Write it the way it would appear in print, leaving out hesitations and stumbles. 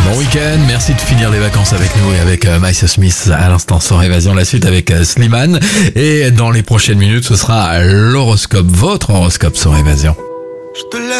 Bon week-end, merci de finir les vacances avec nous et avec Miles Smith à l'instant sans évasion. La suite avec Slimane. Et dans les prochaines minutes, ce sera l'horoscope, votre horoscope sans évasion.